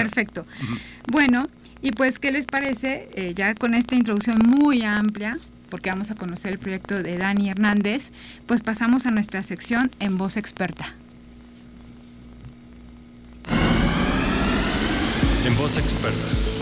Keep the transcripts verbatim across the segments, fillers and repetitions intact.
perfecto. Bueno, y pues, ¿qué les parece? Eh, ya con esta introducción muy amplia, porque vamos a conocer el proyecto de Dani Hernández, pues pasamos a nuestra sección En Voz Experta. En Voz Experta.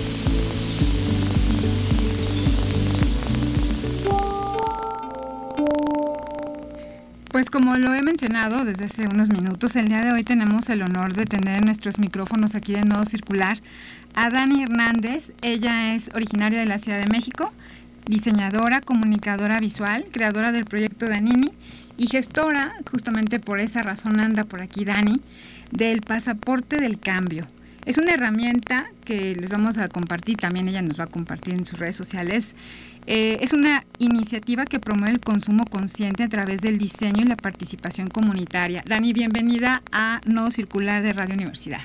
Pues como lo he mencionado desde hace unos minutos, el día de hoy tenemos el honor de tener en nuestros micrófonos aquí de Nodo Circular a Dani Hernández. Ella es originaria de la Ciudad de México, diseñadora, comunicadora visual, creadora del proyecto Danini y gestora, justamente por esa razón anda por aquí Dani, del Pasaporte del Cambio. Es una herramienta que les vamos a compartir, también ella nos va a compartir en sus redes sociales. Eh, es una iniciativa que promueve el consumo consciente a través del diseño y la participación comunitaria. Dani, bienvenida a Nodo Circular de Radio Universidad.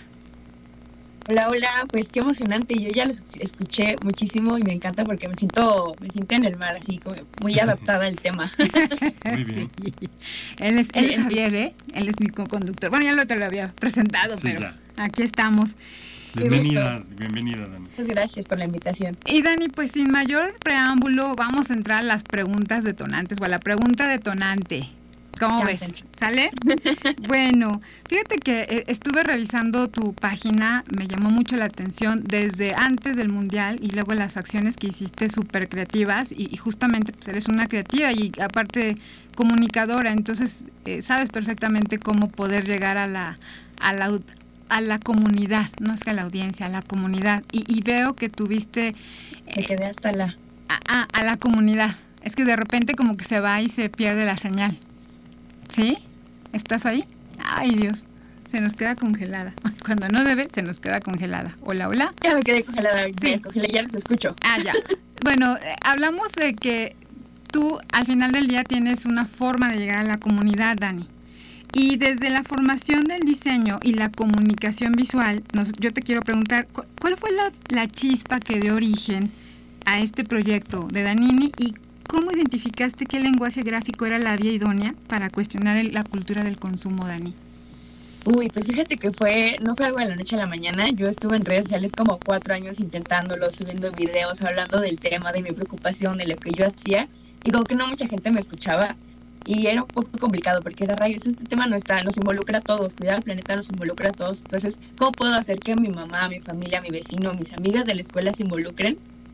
Hola, hola, pues qué emocionante. Yo ya lo escuché muchísimo y me encanta porque me siento, me siento en el mar, así como muy adaptada al tema. Muy bien. Sí. Él es, él es Javier, ¿eh? Él es mi co-conductor. Bueno, ya lo te lo había presentado, sí, pero ya. Aquí estamos. Bienvenida, bienvenida, Dani. Muchas gracias por la invitación. Y Dani, pues sin mayor preámbulo, vamos a entrar a las preguntas detonantes o a la pregunta detonante. ¿Cómo ves? ¿Sale? Bueno, fíjate que eh, estuve revisando tu página, me llamó mucho la atención desde antes del Mundial y luego las acciones que hiciste súper creativas y, y justamente pues eres una creativa y aparte comunicadora, entonces eh, sabes perfectamente cómo poder llegar a la, a la a la comunidad, no es que a la audiencia, a la comunidad. Y, y veo que tuviste... Eh, me quedé hasta la... A, a, a la comunidad. Es que de repente como que se va y se pierde la señal. ¿Sí? ¿Estás ahí? Ay, Dios. Se nos queda congelada. Cuando no debe, se nos queda congelada. Hola, hola. Ya me quedé congelada. Sí. Me descongelé, ya los escucho. Ah, ya. Bueno, eh, hablamos de que tú al final del día tienes una forma de llegar a la comunidad, Dani. Y desde la formación del diseño y la comunicación visual, nos, yo te quiero preguntar, ¿cuál fue la, la chispa que dio origen a este proyecto de Danini y cómo identificaste qué lenguaje gráfico era la vía idónea para cuestionar el, la cultura del consumo, Dani? Uy, pues fíjate que fue, no fue algo de la noche a la mañana. Yo estuve en redes sociales como cuatro años intentándolo, subiendo videos, hablando del tema, de mi preocupación, de lo que yo hacía, y como que no mucha gente me escuchaba. Y era un poco complicado porque era rayos, este tema no está, nos involucra a todos, cuidar al planeta nos involucra a todos. Entonces, ¿cómo puedo hacer que mi mamá, mi familia, mi vecino, mis amigas de la escuela se involucren?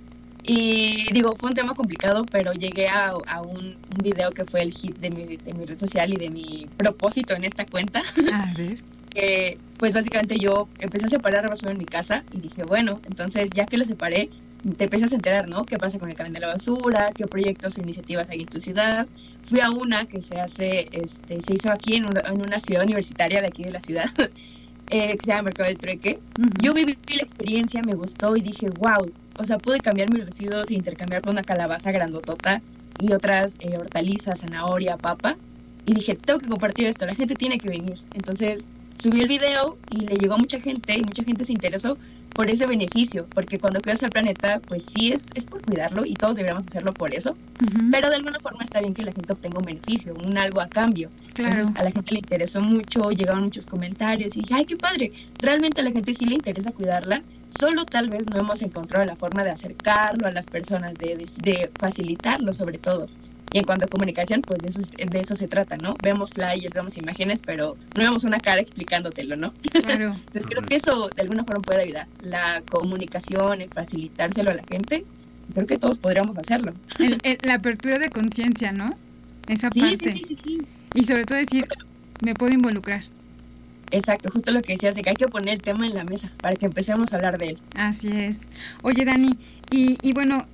Y digo, fue un tema complicado, pero llegué a, a un, un video que fue el hit de mi, de mi red social y de mi propósito en esta cuenta. A ver. Que, pues básicamente yo empecé a separar la basura en mi casa y dije, bueno, entonces ya que la separé, te empiezas a enterar, ¿no? ¿Qué pasa con el camión de la basura? ¿Qué proyectos o iniciativas hay en tu ciudad? Fui a una que se hace, este, se hizo aquí en una, en una ciudad universitaria de aquí de la ciudad, eh, que se llama Mercado del Trueque. Uh-huh. Yo viví la experiencia, me gustó y dije, wow, o sea, pude cambiar mis residuos e intercambiar por una calabaza grandotota y otras eh, hortalizas, zanahoria, papa. Y dije, tengo que compartir esto, la gente tiene que venir. Entonces subí el video y le llegó a mucha gente y mucha gente se interesó por ese beneficio, porque cuando cuidas al planeta, pues sí es, es por cuidarlo y todos deberíamos hacerlo por eso, uh-huh. Pero de alguna forma está bien que la gente obtenga un beneficio, un algo a cambio. Claro. Entonces a la gente le interesó mucho, llegaron muchos comentarios y dije, ay, qué padre, realmente a la gente sí le interesa cuidarla, solo tal vez no hemos encontrado la forma de acercarlo a las personas, de, de, de facilitarlo sobre todo. Y en cuanto a comunicación, pues de eso, de eso se trata, ¿no? Vemos flyers, vemos imágenes, pero no vemos una cara explicándotelo, ¿no? Claro. Entonces creo que eso de alguna forma puede ayudar. La comunicación, el facilitárselo a la gente, creo que todos podríamos hacerlo. El, el, la apertura de conciencia, ¿no? Esa sí, parte. Sí, sí, sí, sí. Y sobre todo decir, me puedo involucrar. Exacto, justo lo que decías, de que hay que poner el tema en la mesa para que empecemos a hablar de él. Así es. Oye, Dani, y, y bueno...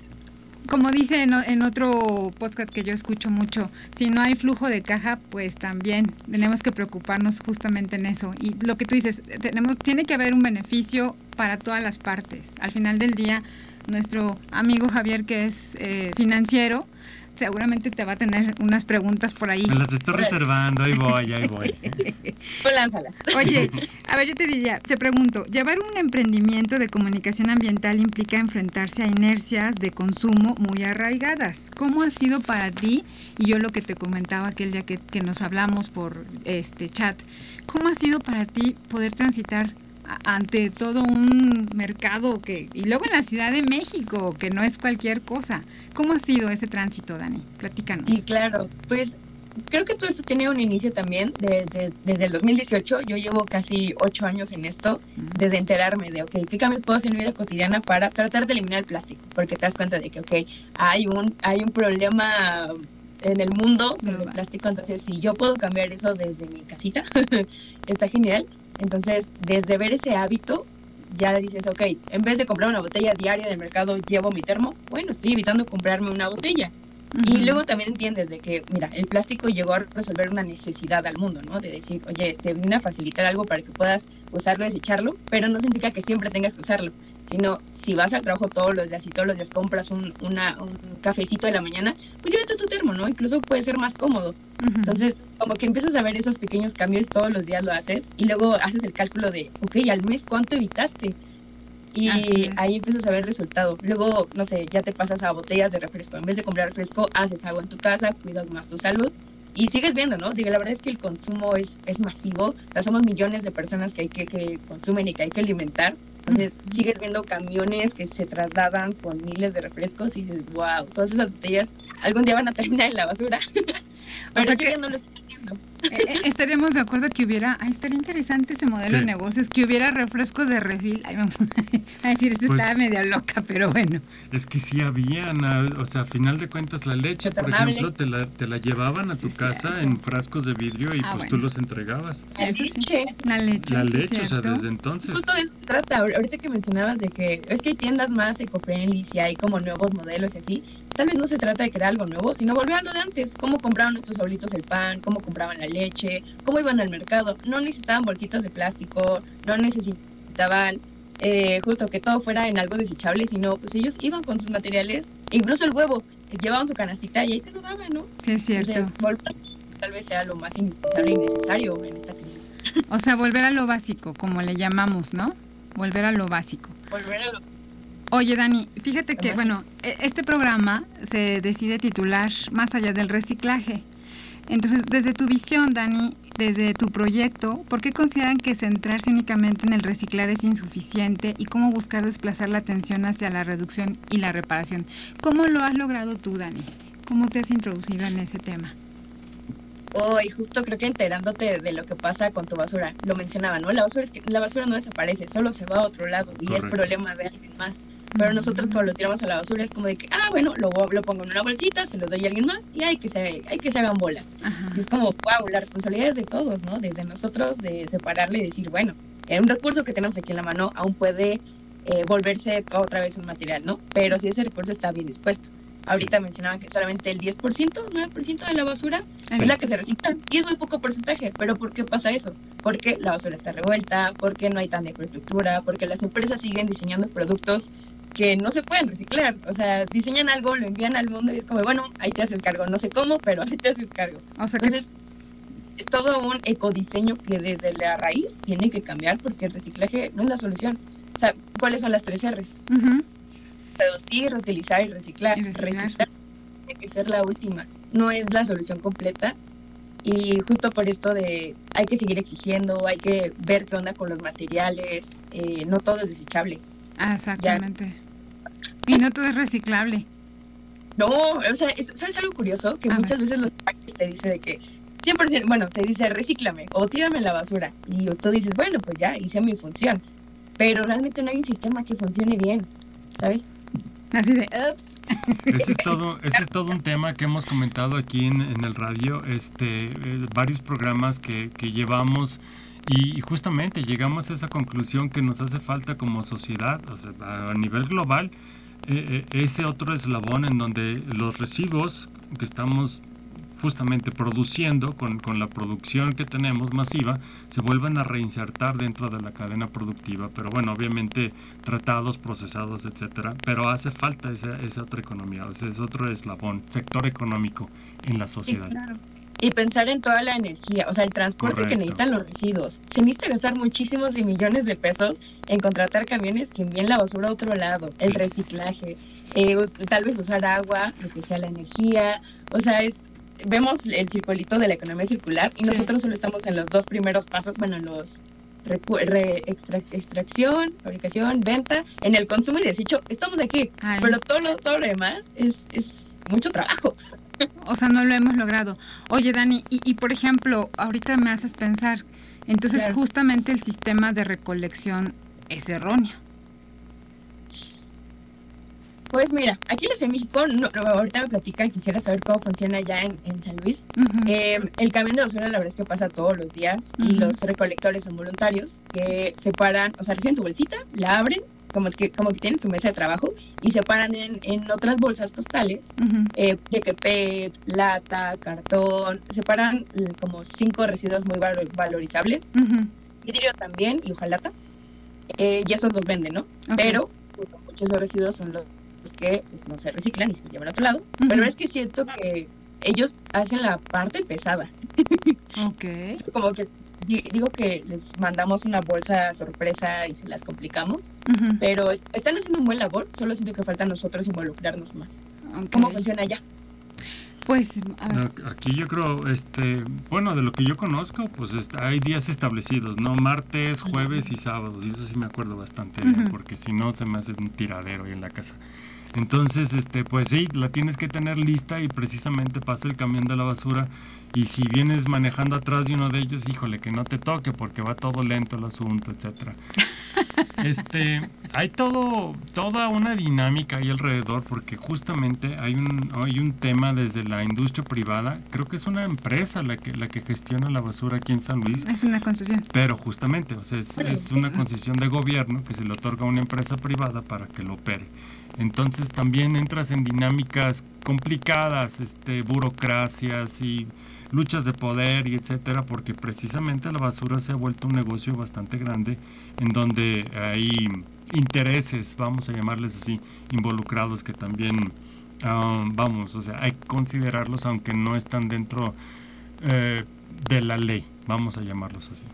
Como dice en, en otro podcast que yo escucho mucho, si no hay flujo de caja, pues también tenemos que preocuparnos justamente en eso. Y lo que tú dices, tenemos, tiene que haber un beneficio para todas las partes. Al final del día, nuestro amigo Javier, que es eh, financiero, seguramente te va a tener unas preguntas por ahí. Me las estoy reservando, ahí voy, ahí voy. Pues lánzalas. Oye, a ver, yo te diría, te pregunto, ¿llevar un emprendimiento de comunicación ambiental implica enfrentarse a inercias de consumo muy arraigadas? ¿Cómo ha sido para ti? Y yo lo que te comentaba aquel día que, que nos hablamos por este chat, ¿cómo ha sido para ti poder transitar a- ante todo un mercado que, y luego en la Ciudad de México, que no es cualquier cosa. ¿Cómo ha sido ese tránsito, Dani? Platícanos. Y claro, pues creo que todo esto tiene un inicio también de, de- desde el dos mil dieciocho. Yo llevo casi ocho años en esto, Ujú. desde enterarme de, ok, ¿qué cambios puedo hacer en mi vida cotidiana para tratar de eliminar el plástico? Porque te das cuenta de que, ok, hay un, hay un problema en el mundo sobre el Global. plástico, entonces si yo puedo cambiar eso desde mi casita, está genial. Entonces, desde ver ese hábito, ya dices, ok, en vez de comprar una botella diaria del mercado, llevo mi termo, bueno, estoy evitando comprarme una botella. Y Ujú. luego también entiendes de que, mira, el plástico llegó a resolver una necesidad al mundo, ¿no? De decir, oye, te viene a facilitar algo para que puedas usarlo, desecharlo, pero no significa que siempre tengas que usarlo, sino si vas al trabajo todos los días y todos los días compras un, una, un cafecito de la mañana, pues llévate tu termo, ¿no? Incluso puede ser más cómodo. Ujú. Entonces, como que empiezas a ver esos pequeños cambios, todos los días lo haces, y luego haces el cálculo de, ok, al mes, ¿cuánto evitaste? Así Y es. ahí empiezas a ver el resultado. Luego, no sé, ya te pasas a botellas de refresco. En vez de comprar refresco, haces agua en tu casa, cuidas más tu salud y sigues viendo, ¿no? Digo, la verdad es que el consumo es, es masivo. O sea, somos millones de personas que hay que, que consumen y que hay que alimentar. Entonces, Ujú. sigues viendo camiones que se trasladan con miles de refrescos y dices, wow, todas esas botellas algún día van a terminar en la basura. Pero sea yo que- ya no lo estoy haciendo. Eh, eh, Estaremos de acuerdo que hubiera, ay, estaría interesante ese modelo de ¿Qué? negocios, que hubiera refrescos de refil. Ay, vamos a decir, esta Pues- estaba medio loca, pero bueno. Es que sí habían, ah, o sea, a final de cuentas la leche, por Retornable. ejemplo, te la, te la llevaban a Sí, tu es casa cierto. en frascos de vidrio y Ah, pues bueno. tú los entregabas. La Eso sí. leche. La leche. La sí, leche, o sea, cierto. desde entonces. Justo de eso se trata. Ahor- Ahorita que mencionabas de que es que hay tiendas más eco-friendly y hay como nuevos modelos y así, tal vez no se trata de crear algo nuevo, sino volver a lo de antes. Cómo compraban nuestros abuelitos el pan, cómo compraban la leche, cómo iban al mercado. No necesitaban bolsitas de plástico, no necesitaban eh, justo que todo fuera en algo desechable, sino pues ellos iban con sus materiales, e incluso el huevo, eh, llevaban su canastita y ahí te lo daban, ¿no? Sí, es cierto. Entonces, volver tal vez sea lo más indispensable y necesario en esta crisis. O sea, volver a lo básico, como le llamamos, ¿no? Volver a lo básico. Volver a lo Oye, Dani, fíjate que, Lo bueno, e- este programa se decide titular Más allá del reciclaje. Entonces, desde tu visión, Dani, desde tu proyecto, ¿por qué consideran que centrarse únicamente en el reciclar es insuficiente y cómo buscar desplazar la atención hacia la reducción y la reparación? ¿Cómo lo has logrado tú, Dani? ¿Cómo te has introducido en ese tema? Oh, y justo creo que enterándote de lo que pasa con tu basura, lo mencionaba, ¿no? La basura es que la basura no desaparece, solo se va a otro lado y es Correcto. problema de alguien más. Pero nosotros cuando lo tiramos a la basura es como de que, ah, bueno, lo, lo pongo en una bolsita, se lo doy a alguien más y hay que se, hay que se hagan bolas. Ajá. Y es como, wow, la responsabilidad es de todos, ¿no? Desde nosotros de separarle y decir, bueno, eh, un recurso que tenemos aquí en la mano aún puede eh, volverse otra vez un material, ¿no? Pero si ese recurso está bien dispuesto. Ahorita mencionaban que solamente el diez por ciento, nueve por ciento de la basura Sí. es la que se recicla. Y es muy poco porcentaje. ¿Pero por qué pasa eso? Porque la basura está revuelta, porque no hay tanta infraestructura, porque las empresas siguen diseñando productos que no se pueden reciclar. O sea, diseñan algo, lo envían al mundo y es como, bueno, ahí te haces cargo. No sé cómo, pero ahí te haces cargo. O sea que Entonces, es todo un ecodiseño que desde la raíz tiene que cambiar porque el reciclaje no es la solución. O sea, ¿cuáles son las tres R's? ujú, Reducir, reutilizar y reciclar. Y reciclar. Reciclar tiene que ser la última, no es la solución completa. Y justo por esto de hay que seguir exigiendo, hay que ver qué onda con los materiales, eh, no todo es desechable. ah, exactamente. Y no todo es reciclable. No, o sea, es- ¿sabes algo curioso? Que A muchas ver. veces los paquetes te dice de que cien por ciento, bueno, te dice recíclame o tírame en la basura. Y tú dices, bueno, pues ya hice mi función. Pero realmente no hay un sistema que funcione bien, ¿sabes? Así de, ups. Ese es todo, ese es todo un tema que hemos comentado aquí en, en el radio, este, eh, varios programas que, que llevamos y, y justamente llegamos a esa conclusión que nos hace falta como sociedad, o sea, a, a nivel global, eh, eh, ese otro eslabón en donde los residuos que estamos justamente produciendo con, con la producción que tenemos masiva se vuelven a reinsertar dentro de la cadena productiva, pero bueno, obviamente tratados, procesados, etcétera, pero hace falta esa, esa otra economía, o sea, es otro eslabón, sector económico en la sociedad. Y pensar en toda la energía, o sea, el transporte Correcto. que necesitan los residuos. Se necesita gastar muchísimos y millones de pesos en contratar camiones que envíen la basura a otro lado, el Sí. reciclaje, eh, u- tal vez usar agua, lo que sea la energía, o sea, es vemos el circulito de la economía circular y Sí. nosotros solo estamos en los dos primeros pasos, bueno, en los recu- re- extra- extracción, fabricación, venta, en el consumo y desecho, estamos aquí. Ay. Pero todo lo, todo lo demás es, es mucho trabajo. O sea, no lo hemos logrado. Oye, Dani, y, y por ejemplo, ahorita me haces pensar, entonces Claro. justamente el sistema de recolección es erróneo. Pues mira, aquí en la Ciudad de México, no, no, ahorita me platican, quisiera saber cómo funciona ya en, en San Luis. Ujú. Eh, el camión de basura la verdad es que pasa todos los días y Ujú. los recolectores son voluntarios que separan, o sea, reciben tu bolsita, la abren, como que, como que tienen su mesa de trabajo y separan en, en otras bolsas costales, Ujú. eh, de que P E T, lata, cartón, separan eh, como cinco residuos muy valo- valorizables, Ujú. vidrio también y hojalata, eh, y estos los venden, ¿no? Ok. Pero pues, muchos de esos residuos son los que pues, no se reciclan y se llevan a otro lado. Ujú. Pero es que siento que ellos hacen la parte pesada. Ok. Como que di- digo que les mandamos una bolsa sorpresa y se las complicamos, Ujú. pero es- están haciendo un buen labor, solo siento que falta a nosotros involucrarnos más. Ok. ¿Cómo funciona allá? Pues, a ver. No, aquí yo creo, este, bueno, de lo que yo conozco, pues est- hay días establecidos, ¿no? Martes, jueves y sábados, y eso sí me acuerdo bastante bien, Ujú. porque si no se me hace un tiradero ahí en la casa. Entonces, este, pues sí, la tienes que tener lista y precisamente pasa el camión de la basura y si vienes manejando atrás de uno de ellos, híjole, que no te toque porque va todo lento el asunto, etcétera. Este, hay todo, toda una dinámica ahí alrededor porque justamente hay un, hay un tema desde la industria privada, creo que es una empresa la que, la que gestiona la basura aquí en San Luis, Es una concesión. pero justamente, o sea, es, es una concesión de gobierno que se le otorga a una empresa privada para que lo opere. Entonces también entras en dinámicas complicadas, este, burocracias y luchas de poder y etcétera, porque precisamente la basura se ha vuelto un negocio bastante grande en donde hay intereses, vamos a llamarles así, involucrados que también, ah, vamos, o sea, hay que considerarlos aunque no están dentro eh, de la ley, vamos a llamarlos así.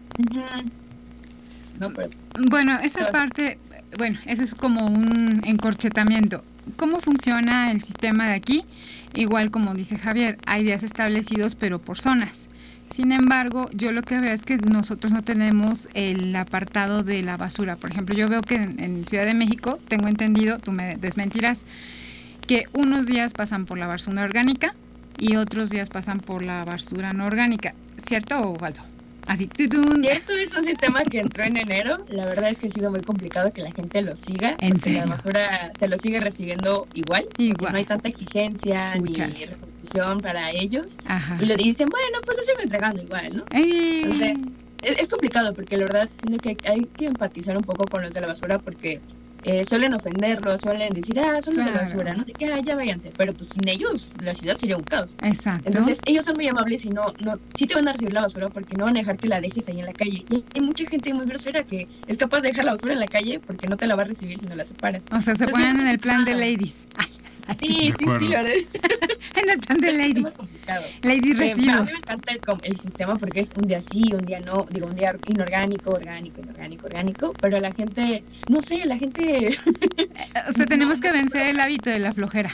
No, pero Bueno, esa Entonces- parte, bueno, eso es como un encorchetamiento. ¿Cómo funciona el sistema de aquí? Igual como dice Javier, hay días establecidos pero por zonas. Sin embargo, yo lo que veo es que nosotros no tenemos el apartado de la basura. Por ejemplo, yo veo que en, en Ciudad de México, tengo entendido, tú me desmentirás, que unos días pasan por la basura orgánica y otros días pasan por la basura no orgánica. ¿Cierto o falso? Así, tutun. cierto, es un sistema que entró en enero. La verdad es que ha sido muy complicado que la gente lo siga. ¿En porque serio? La basura te lo sigue recibiendo igual. porque Igual. No hay tanta exigencia Puchas. ni repercusión para ellos. Ajá. Y lo dicen, bueno, pues lo sigo entregando igual, ¿no? Eh, Entonces, es, es complicado porque la verdad siento que hay que empatizar un poco con los de la basura porque eh, suelen ofenderlos, suelen decir, ah, son los de la Claro. basura, ¿no? De que, ah, ya váyanse. Pero pues sin ellos la ciudad sería un caos. exacto. Entonces, ellos son muy amables y no, no, sí te van a recibir la basura porque no van a dejar que la dejes ahí en la calle. Y hay mucha gente muy grosera que es capaz de dejar la basura en la calle porque no te la va a recibir si no la separas. O sea, se Entonces, ponen en es el plan de complicado. ladies. Ay, Sí, De sí, acuerdo. sí, la verdad es en el plan de es ladies. muy complicado. Lady Eh, a mí residuos. me encanta el, com- el sistema porque es un día sí, un día no, digo, un día inorgánico, orgánico, inorgánico, orgánico, pero la gente, no sé, la gente, O sea, tenemos que vencer el hábito de la flojera.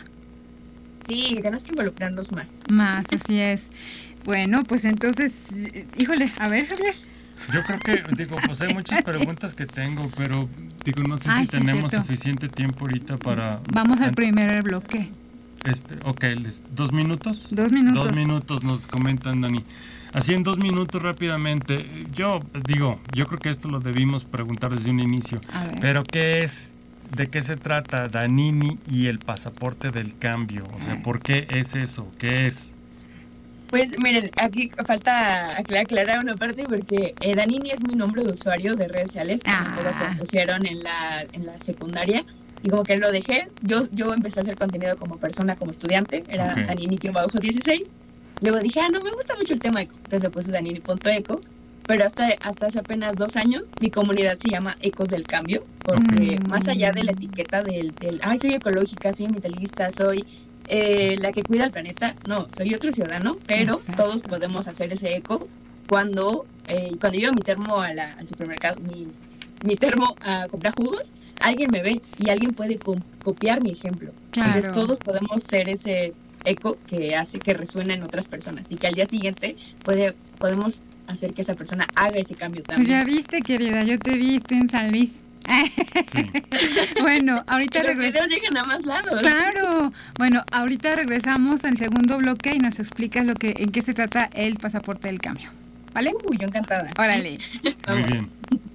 sí, tenemos que involucrarnos más. Más, así es. Bueno, pues entonces, híjole, a ver, Javier. Yo creo que, digo, pues hay muchas preguntas que tengo, pero digo, no sé Ay, si sí, tenemos cierto. suficiente tiempo ahorita para... Vamos al an- primer bloque. Este, ok, les- ¿dos minutos? Dos minutos. Dos minutos nos comentan, Dani. Así en dos minutos rápidamente. Yo digo, yo creo que esto lo debimos preguntar desde un inicio. A ver. Pero ¿qué es? ¿De qué se trata Danini y el pasaporte del cambio? O sea, Ay. ¿por qué es eso? ¿Qué es? Pues miren, aquí falta acla- aclarar una parte porque eh, Danini es mi nombre de usuario de redes sociales, que Ah. es lo que pusieron en la, en la secundaria. Y como que lo dejé, yo, yo empecé a hacer contenido como persona, como estudiante, era Ok. Danini-dieciséis. Luego dije, ah, no, me gusta mucho el tema eco. Entonces le puse Danini.eco. Pero hasta, hasta hace apenas dos años, mi comunidad se llama Ecos del Cambio. Porque Ok. más allá de la etiqueta del, del, ay, soy ecológica, soy ambientalista, soy eh, la que cuida el planeta, no, soy otro ciudadano, pero Exacto. todos podemos hacer ese eco cuando, eh, cuando llevo mi termo a la- al supermercado, mi, mi termo a comprar jugos, alguien me ve y alguien puede co- copiar mi ejemplo. Entonces Claro. todos podemos ser ese eco que hace que resuene en otras personas y que al día siguiente puede, podemos hacer que esa persona haga ese cambio Pues también. ya viste, querida, yo te vi, estoy en San Luis. Sí. Bueno, ahorita Que los regresamos. videos llegan a más lados. Claro. Bueno, ahorita regresamos al segundo bloque y nos explicas lo que, en qué se trata el pasaporte del cambio. ¿Vale? Uy, yo encantada. Órale. Sí. Muy Vamos. bien.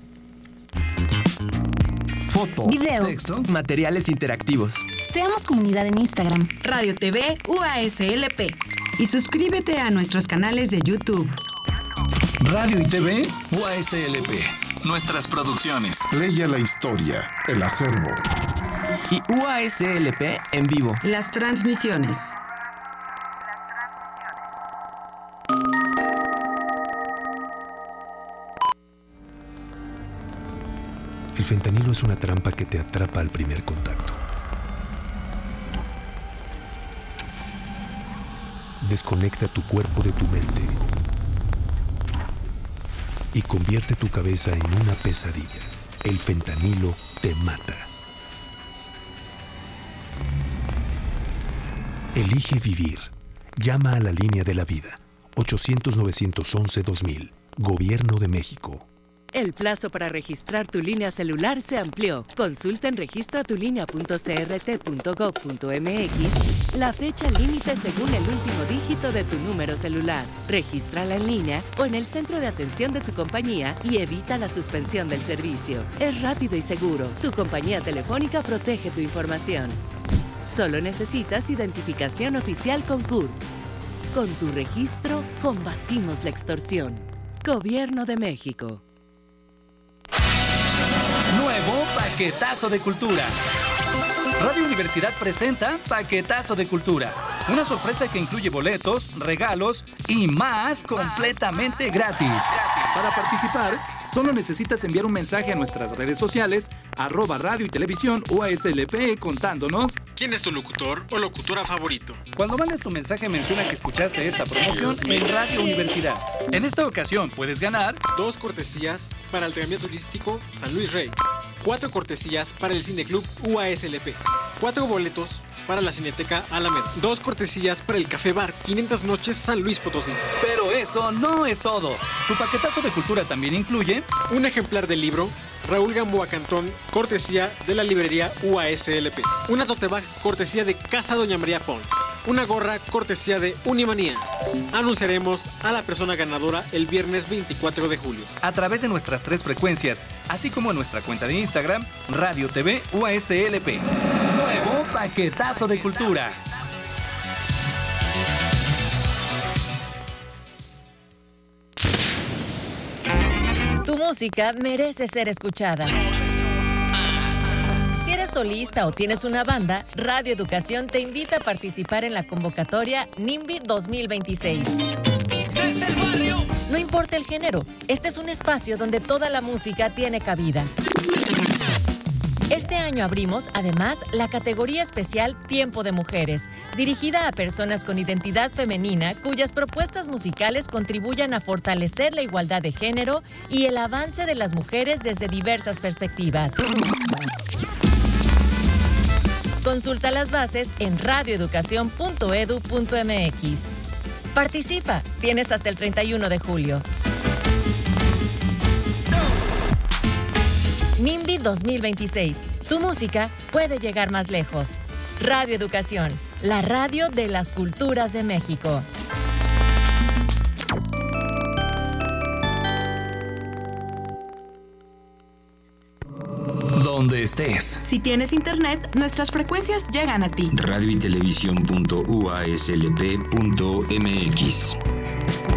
Foto, Video. texto, materiales interactivos. Seamos comunidad en Instagram. Radio T V U A S L P. Y suscríbete a nuestros canales de YouTube. Radio y T V U A S L P. Nuestras producciones. Leia la historia, el acervo. Y U A S L P en vivo. Las transmisiones. El fentanilo es una trampa que te atrapa al primer contacto. Desconecta tu cuerpo de tu mente y convierte tu cabeza en una pesadilla. El fentanilo te mata. Elige vivir. Llama a la línea de la vida. ochocientos, novecientos once, dos mil. Gobierno de México. El plazo para registrar tu línea celular se amplió. Consulta en registratulinea punto c r t punto gov punto m x la fecha límite según el último dígito de tu número celular. Regístrala en línea o en el centro de atención de tu compañía y evita la suspensión del servicio. Es rápido y seguro. Tu compañía telefónica protege tu información. Solo necesitas identificación oficial con C U R. Con tu registro, combatimos la extorsión. Gobierno de México. Nuevo Paquetazo de Cultura. Radio Universidad presenta Paquetazo de Cultura. Una sorpresa que incluye boletos, regalos y más completamente gratis. Para participar, solo necesitas enviar un mensaje a nuestras redes sociales, arroba radio y televisión U A S L P, contándonos ¿quién es tu locutor o locutora favorito? Cuando mandes tu mensaje, menciona que escuchaste esta promoción en Radio Universidad. En esta ocasión puedes ganar dos cortesías para el tranvía turístico San Luis Rey, cuatro cortesías para el Cineclub U A S L P, cuatro boletos para la Cineteca Alameda, dos cortesías para el Café Bar quinientas Noches San Luis Potosí. Pero eso no es todo. Tu paquetazo de cultura también incluye un ejemplar del libro Raúl Gamboa Cantón, cortesía de la librería U A S L P, una tote bag cortesía de Casa Doña María Pons, una gorra cortesía de Unimanía. Anunciaremos a la persona ganadora el viernes veinticuatro de julio. A través de nuestras tres frecuencias, así como en nuestra cuenta de Instagram, Radio T V U A S L P. Nuevo Paquetazo de Cultura. Tu música merece ser escuchada. Si eres solista o tienes una banda, Radio Educación te invita a participar en la convocatoria NIMBY dos mil veintiséis. Desde el barrio. No importa el género, este es un espacio donde toda la música tiene cabida. Este año abrimos, además, la categoría especial Tiempo de Mujeres, dirigida a personas con identidad femenina cuyas propuestas musicales contribuyan a fortalecer la igualdad de género y el avance de las mujeres desde diversas perspectivas. Consulta las bases en radio educación punto e d u punto m x. Participa, tienes hasta el treinta y uno de julio. NIMBY dos mil veintiséis. Tu música puede llegar más lejos. Radio Educación, la radio de las culturas de México. Donde estés. Si tienes internet, nuestras frecuencias llegan a ti. radio y televisión punto u a s l p punto m x.